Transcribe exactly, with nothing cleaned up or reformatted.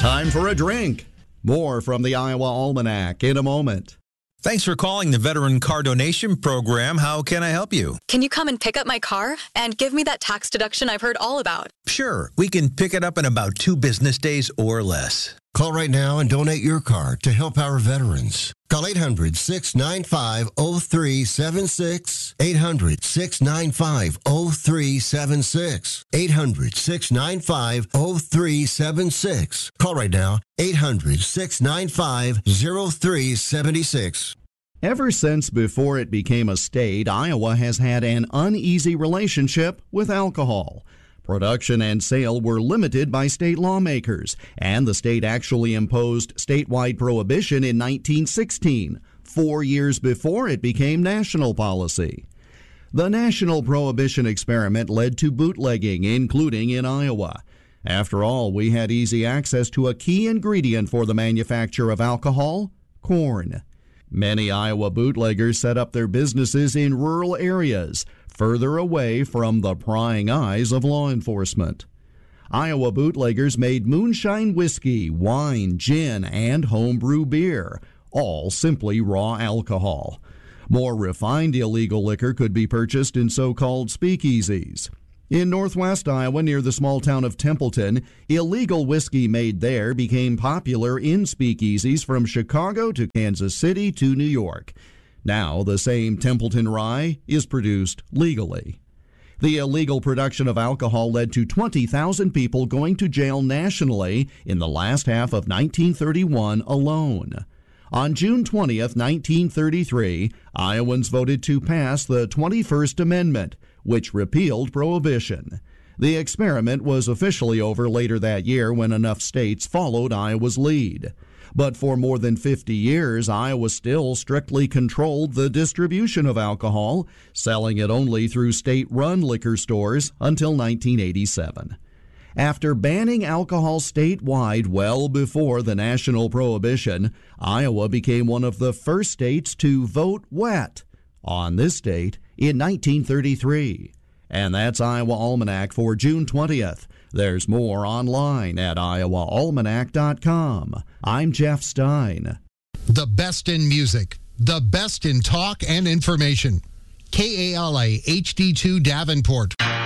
Time for a drink. More from the Iowa Almanac in a moment. Thanks for calling the Veteran Car Donation Program. How can I help you? Can you come and pick up my car and give me that tax deduction I've heard all about? Sure. We can pick it up in about two business days or less. Call right now and donate your car to help our veterans. Call eight hundred, six nine five, oh three seven six. eight hundred, six nine five, oh three seven six. eight hundred, six nine five, oh three seven six. Call right now. eight hundred, six nine five, oh three seven six. Ever since before it became a state, Iowa has had an uneasy relationship with alcohol. Production and sale were limited by state lawmakers, and the state actually imposed statewide prohibition in nineteen sixteen, four years before it became national policy. The national prohibition experiment led to bootlegging, including in Iowa. After all, we had easy access to a key ingredient for the manufacture of alcohol: corn. Many Iowa bootleggers set up their businesses in rural areas, further away from the prying eyes of law enforcement. Iowa bootleggers made moonshine whiskey, wine, gin, and homebrew beer, all simply raw alcohol. More refined illegal liquor could be purchased in so-called speakeasies. In northwest Iowa, near the small town of Templeton, illegal whiskey made there became popular in speakeasies from Chicago to Kansas City to New York. Now, the same Templeton rye is produced legally. The illegal production of alcohol led to twenty thousand people going to jail nationally in the last half of nineteen thirty-one alone. On June twentieth, nineteen thirty-three, Iowans voted to pass the twenty-first Amendment, which repealed prohibition. The experiment was officially over later that year when enough states followed Iowa's lead. But for more than fifty years, Iowa still strictly controlled the distribution of alcohol, selling it only through state-run liquor stores until nineteen eighty-seven. After banning alcohol statewide well before the national prohibition, Iowa became one of the first states to vote wet on this date in nineteen thirty-three. And that's Iowa Almanac for June twentieth. There's more online at iowa almanac dot com. I'm Jeff Stein. The best in music, the best in talk and information. K A L A H D two Davenport.